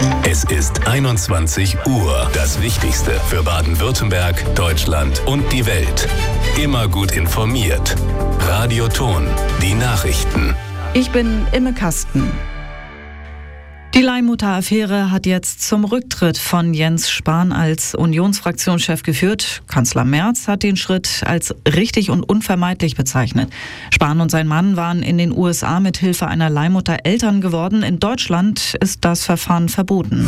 Es ist 21 Uhr. Das Wichtigste für Baden-Württemberg, Deutschland und die Welt. Immer gut informiert. Radio Ton, die Nachrichten. Ich bin Imme Kasten. Die Leihmutter-Affäre hat jetzt zum Rücktritt von Jens Spahn als Unionsfraktionschef geführt. Kanzler Merz hat den Schritt als richtig und unvermeidlich bezeichnet. Spahn und sein Mann waren in den USA mit Hilfe einer Leihmutter Eltern geworden. In Deutschland ist das Verfahren verboten.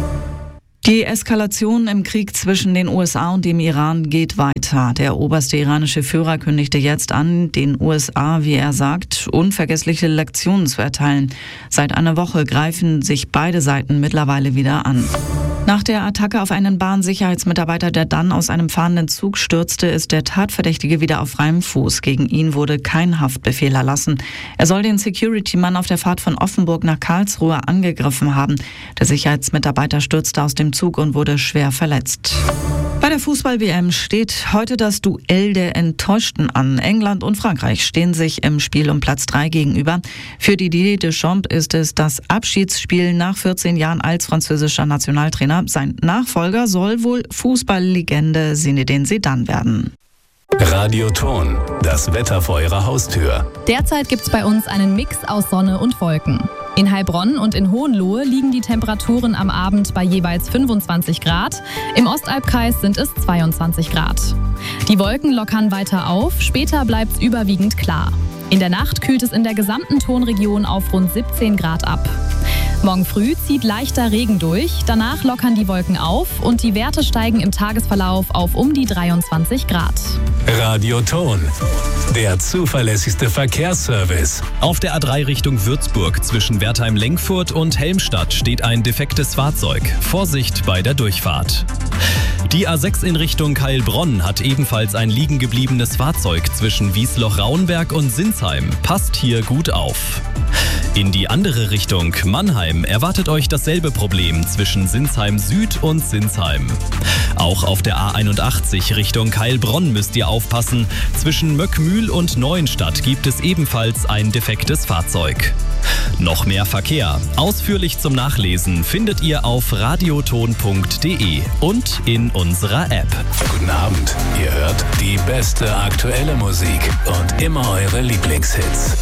Die Eskalation im Krieg zwischen den USA und dem Iran geht weiter. Der oberste iranische Führer kündigte jetzt an, den USA, wie er sagt, unvergessliche Lektionen zu erteilen. Seit einer Woche greifen sich beide Seiten mittlerweile wieder an. Nach der Attacke auf einen Bahnsicherheitsmitarbeiter, der dann aus einem fahrenden Zug stürzte, ist der Tatverdächtige wieder auf freiem Fuß. Gegen ihn wurde kein Haftbefehl erlassen. Er soll den Security-Mann auf der Fahrt von Offenburg nach Karlsruhe angegriffen haben. Der Sicherheitsmitarbeiter stürzte aus dem Zug und wurde schwer verletzt. Bei der Fußball-WM steht heute das Duell der Enttäuschten an. England und Frankreich stehen sich im Spiel um Platz 3 gegenüber. Für Didier Deschamps ist es das Abschiedsspiel nach 14 Jahren als französischer Nationaltrainer. Sein Nachfolger soll wohl Fußballlegende Zinedine Zidane werden. Radio Ton, das Wetter vor Ihrer Haustür. Derzeit gibt's bei uns einen Mix aus Sonne und Wolken. In Heilbronn und in Hohenlohe liegen die Temperaturen am Abend bei jeweils 25 Grad. Im Ostalbkreis sind es 22 Grad. Die Wolken lockern weiter auf, später bleibt's überwiegend klar. In der Nacht kühlt es in der gesamten Tonregion auf rund 17 Grad ab. Morgen früh zieht leichter Regen durch, danach lockern die Wolken auf und die Werte steigen im Tagesverlauf auf um die 23 Grad. Radio Ton, der zuverlässigste Verkehrsservice. Auf der A3 Richtung Würzburg zwischen Wertheim-Lenkfurt und Helmstadt steht ein defektes Fahrzeug. Vorsicht bei der Durchfahrt. Die A6 in Richtung Heilbronn hat ebenfalls ein liegen gebliebenes Fahrzeug zwischen Wiesloch-Rauenberg und Sinsheim. Passt hier gut auf. In die andere Richtung, Mannheim, erwartet euch dasselbe Problem zwischen Sinsheim Süd und Sinsheim. Auch auf der A81 Richtung Heilbronn müsst ihr aufpassen. Zwischen Möckmühl und Neuenstadt gibt es ebenfalls ein defektes Fahrzeug. Noch mehr Verkehr. Ausführlich zum Nachlesen findet ihr auf radioton.de und in unserer App. Guten Abend, ihr hört die beste aktuelle Musik und immer eure Lieblingshits.